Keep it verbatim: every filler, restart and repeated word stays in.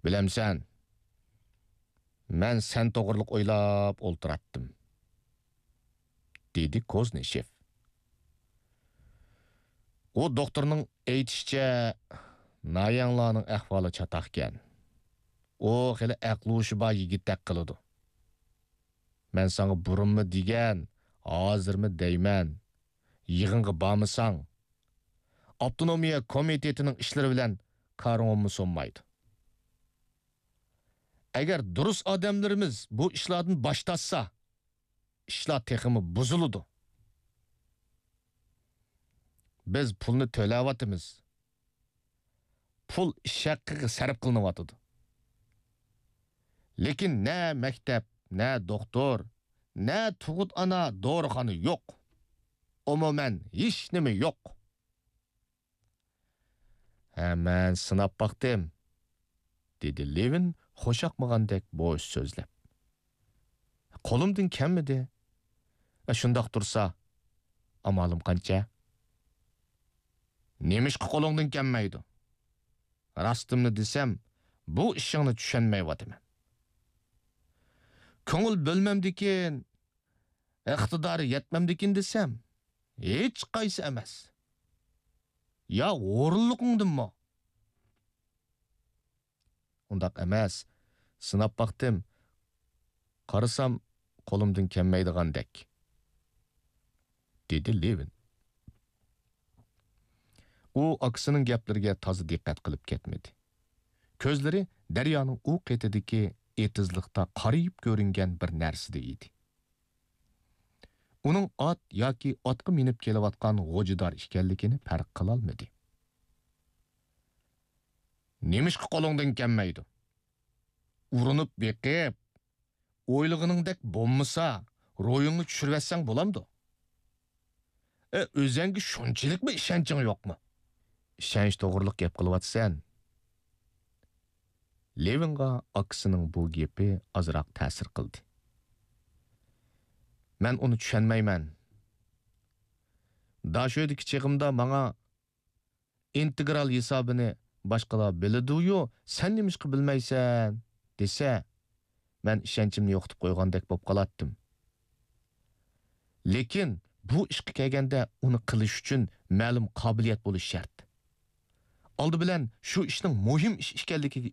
Bilemsen, men sen to'g'riliq o'ylab o'ltiratdim, dedi Koznishev. O doktorning aytishicha, Nayanlarning ahvoli chataqkan. O xili aqli bor yigitdek qiladi. Men sana burunmi degan, hozirmi deyman. Yig'inga bormasang, Avtonomiya komitetining ishlari bilan qaringimni so'nmaydi. Agar durust odamlarimiz bu ishlardan bosh tortsa, ishlar texmi buziladi. Biz pulni to'layapmiz. Pul ish haqqiga sarf qilinyapti. Lekin ne maktab, ne doktor, ne tug'ut ana dorixona yo'q. Umuman hech nima yo'q. Hemen sınap baktım, dedi Levin hoşakmagandek boş sözlep. Kolumdun kemmidi? E şundak dursa, amalım kança? Nemiş ki kolumdun kemmeydi? Rastımını desem, bu işini düşünmey vatımen. Köngül bölmemdikin, iqtidarı yetmemdikin desem, hiç kaysı emez. Ya o'rinliqingdin mi? Undaq emas. Sınap baktım. Qarasam qo'limdan kelmaydigandek, dedi Levin. U aksining gaplariga toza diqqat qilib ketmedi. Ko'zlari daryoning u qetidagi etizliqda qarayib ko'ringan bir narsada edi. Uning ot yoki otga minib kelayotgan g'ojidor ekanligini farq qila olmadi. Nemishki qo'lingdan kelmaydi? Urinib beqib, o'ylig'iningdek bo'lmasa, ro'yingni tushirvatsang bo'lamdi. E, o'zingga shunchalikmi ishonching yo'qmi? Ishonch to'g'riliq gap qilyapsan. Levinga aksining bu gapi ozroq ta'sir qildi. Men uni tushunmayman. Dashoydagi chig'imda menga integral hisobini boshqalar biladi-yu, sen nimishqi bilmaysan desa, men ishonchimni yo'qotib qo'ygandek bo'lib qolatdim. Lekin bu ishga kelganda uni qilish uchun ma'lum qobiliyat bo'lish shart. Oldi bilan shu ishning muhim ish ekanligiga